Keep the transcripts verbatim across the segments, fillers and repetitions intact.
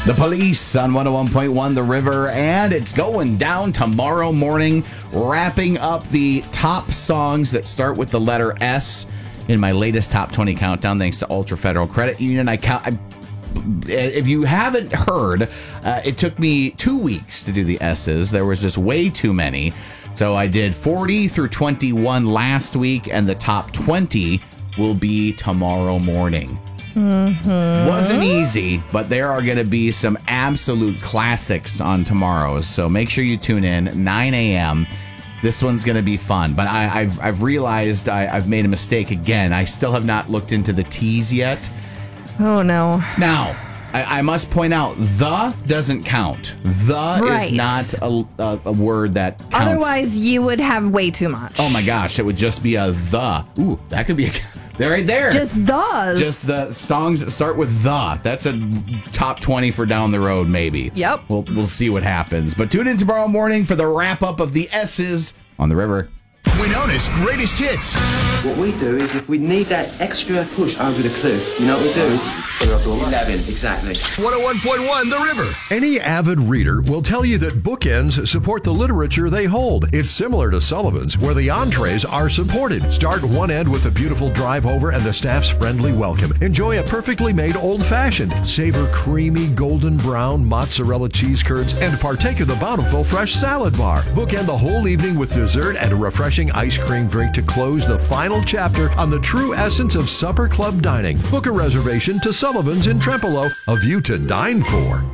The Police on one oh one point one The River, and it's going down tomorrow morning, wrapping up the top songs that start with the letter S in my latest top twenty countdown, thanks to Ultra Federal Credit Union. I count. I, if you haven't heard, uh, it took me two weeks to do the S's. There was just way too many. So I did forty through twenty-one last week, and the top twenty will be tomorrow morning. Mm-hmm. Wasn't easy, but there are going to be some absolute classics on tomorrow's. So make sure you tune in, nine a.m. This one's going to be fun. But I, I've I've realized I, I've made a mistake again. I still have not looked into the T's yet. Oh, no. Now, I, I must point out, the doesn't count. The right. is not a, a, a word that counts. Otherwise, you would have way too much. Oh, my gosh. It would just be a the. Ooh, that could be a... They're right there. Just those. Just the songs that start with the. That's a top twenty for down the road, maybe. Yep. We'll we'll see what happens. But tune in tomorrow morning for the wrap up of the S's on The River. Winona's greatest hits. What we do is if we need that extra push over the cliff, you know what we do? eleven, exactly. one oh one point one The River. Any avid reader will tell you that bookends support the literature they hold. It's similar to Sullivan's, where the entrees are supported. Start one end with a beautiful drive over and the staff's friendly welcome. Enjoy a perfectly made old-fashioned. Savor creamy golden brown mozzarella cheese curds and partake of the bountiful fresh salad bar. Bookend the whole evening with dessert and a refreshing ice cream drink to close the final chapter on the true essence of supper club dining. Book a reservation to Sullivan's in Trempealeau, a view to dine for.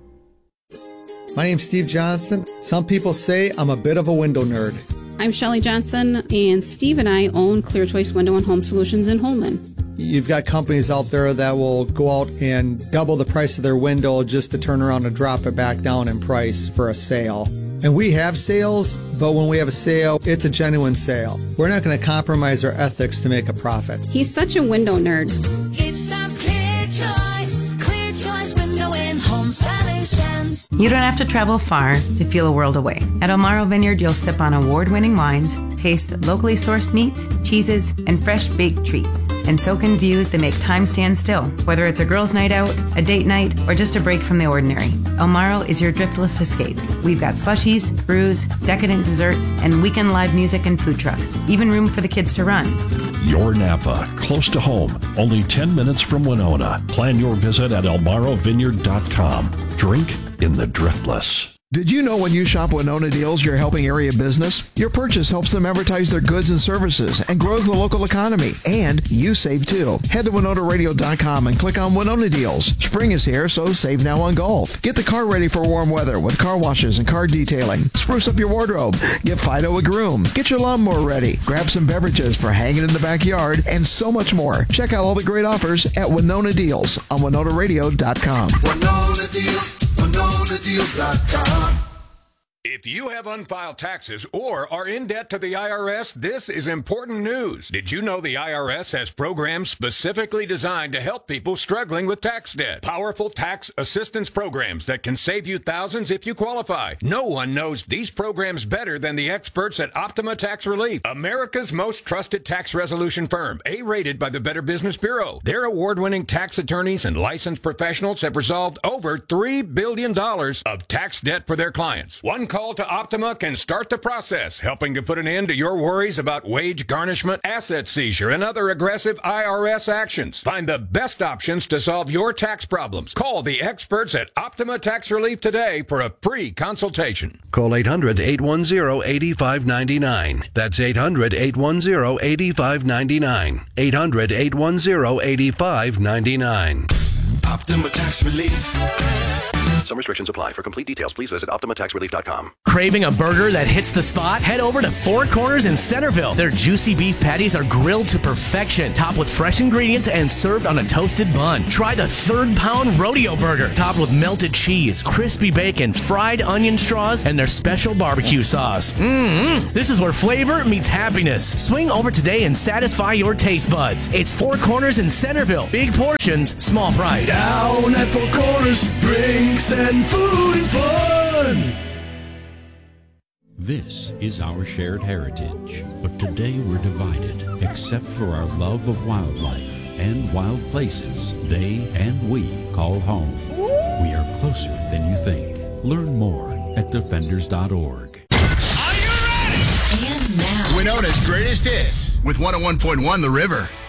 My name's Steve Johnson. Some people say I'm a bit of a window nerd. I'm Shelley Johnson, and Steve and I own Clear Choice Window and Home Solutions in Holman. You've got companies out there that will go out and double the price of their window just to turn around and drop it back down in price for a sale. And we have sales, but when we have a sale, it's a genuine sale. We're not going to compromise our ethics to make a profit. He's such a window nerd. It's a Clear Choice, Clear Choice Window and Home Solutions. You don't have to travel far to feel a world away. At Elmaro Vineyard, you'll sip on award-winning wines, taste locally sourced meats, cheeses, and fresh baked treats, and soak in views that make time stand still. Whether it's a girls' night out, a date night, or just a break from the ordinary, Elmaro is your driftless escape. We've got slushies, brews, decadent desserts, and weekend live music and food trucks. Even room for the kids to run. Your Napa, close to home, only ten minutes from Winona. Plan your visit at elmaro vineyard dot com. Drink in the driftless. Did you know when you shop Winona Deals, you're helping area business? Your purchase helps them advertise their goods and services and grows the local economy. And you save too. Head to winona radio dot com and click on Winona Deals. Spring is here, so save now on golf. Get the car ready for warm weather with car washes and car detailing. Spruce up your wardrobe. Get Fido a groom. Get your lawnmower ready. Grab some beverages for hanging in the backyard and so much more. Check out all the great offers at Winona Deals on winona radio dot com. Winona Deals, winona deals dot com. If you have unfiled taxes or are in debt to the I R S, this is important news. Did you know the I R S has programs specifically designed to help people struggling with tax debt? Powerful tax assistance programs that can save you thousands if you qualify. No one knows these programs better than the experts at Optima Tax Relief, America's most trusted tax resolution firm, A-rated by the Better Business Bureau. Their award-winning tax attorneys and licensed professionals have resolved over three billion dollars of tax debt for their clients. One call to Optima can start the process, helping to put an end to your worries about wage garnishment, asset seizure, and other aggressive I R S actions. Find the best options to solve your tax problems. Call the experts at Optima Tax Relief today for a free consultation. Call eight hundred, eight one zero, eight five nine nine. That's eight hundred, eight one zero, eight five nine nine. eight hundred, eight one zero, eight five nine nine. Optima Tax Relief. Some restrictions apply. For complete details, please visit optima tax relief dot com. Craving a burger that hits the spot? Head over to Four Corners in Centerville. Their juicy beef patties are grilled to perfection, topped with fresh ingredients and served on a toasted bun. Try the third pound rodeo burger, topped with melted cheese, crispy bacon, fried onion straws, and their special barbecue sauce. Mmm, this is where flavor meets happiness. Swing over today and satisfy your taste buds. It's Four Corners in Centerville. Big portions, small price. Down at Four Corners, drinks and food and fun. This is our shared heritage, but today we're divided, except for our love of wildlife and wild places they and we call home. We are closer than you think. Learn more at defenders dot org. And now, Winona's greatest hits with one oh one point one The River.